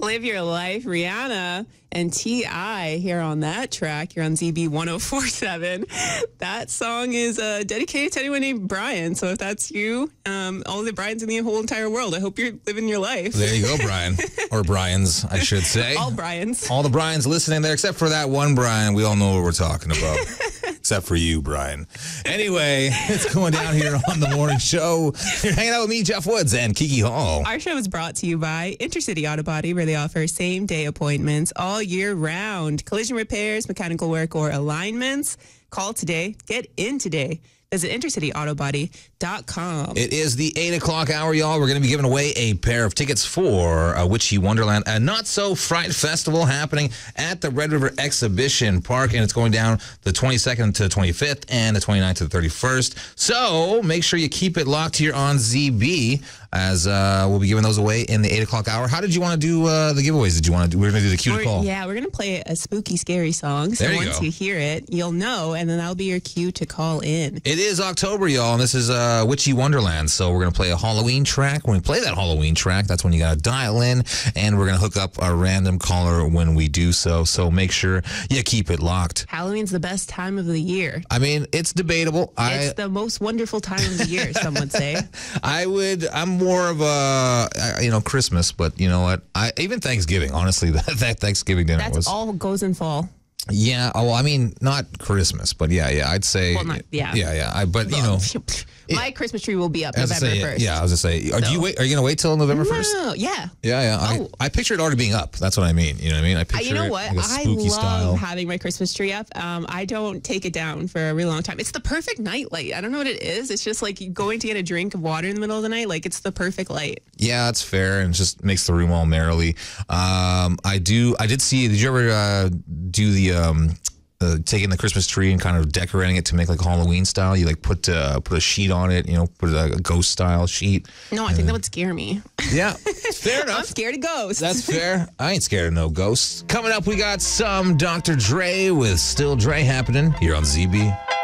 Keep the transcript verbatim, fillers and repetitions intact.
Live Your Life, Rihanna and T I here on that track. You're on Z B one oh four point seven. That song is uh, dedicated to anyone named Brian. So if that's you, um, all the Brians in the whole entire world, I hope you're living your life. There you go, Brian. Or Brian's, I should say. All Brians. All the Brians listening there, except for that one Brian. We all know what we're talking about. Except for you, Brian. Anyway, it's going down here on the morning show. You're hanging out with me, Jeff Woods, and Kiki Hall. Our show is brought to you by Intercity Auto Body, where they offer same-day appointments all year round. Collision repairs, mechanical work, or alignments. Call today. Get in today. Visit intercity auto body dot com. It is the eight o'clock hour, y'all. We're going to be giving away a pair of tickets for uh, Witchy Wonderland, a not-so-fright festival happening at the Red River Exhibition Park, and it's going down the twenty-second to the twenty-fifth and the twenty-ninth to the thirty-first. So make sure you keep it locked here on Z B, as uh, we'll be giving those away in the eight o'clock hour. How did you want to do uh, the giveaways? Did you want to do, we're going to do the cue to call? Yeah, we're going to play a spooky, scary song. So there you once go. you hear it, you'll know, and then that'll be your cue to call in. It is October, y'all, and this is uh, Witchy Wonderland. So we're going to play a Halloween track. When we play that Halloween track, that's when you got to dial in, and we're going to hook up a random caller when we do so. So make sure you keep it locked. Halloween's the best time of the year. I mean, it's debatable. It's I, the most wonderful time of the year, some would say. I would, I'm more of a, you know, Christmas, but you know what? I even Thanksgiving, honestly, that, that Thanksgiving dinner That's was. all goes in fall. Yeah. Oh, I mean, not Christmas, but yeah, yeah. I'd say. Well, not, yeah. Yeah, yeah. I, but you know. My Christmas tree will be up As I November say, first. yeah, I was gonna say, are So- you wait? Are you gonna wait till November first? No, yeah. Yeah, yeah. I, Oh. I picture it already being up. That's what I mean. You know what I mean? I Uh, picture you know it what? like a I spooky love style. having my Christmas tree up. Um, I don't take it down for a really long time. It's the perfect night light. I don't know what it is. It's just like going to get a drink of water in the middle of the night. Like it's the perfect light. Yeah, that's fair, and it just makes the room all merrily. Um, I do. I did see. Did you ever uh, do the? Um, Uh, taking the Christmas tree and kind of decorating it to make like Halloween style? You like put uh, put a sheet on it, you know, put a, a ghost style sheet. No, I think that would scare me. Yeah, fair enough. I'm scared of ghosts. That's fair. I ain't scared of no ghosts. Coming up, we got some Doctor Dre with Still Dre happening here on Z B.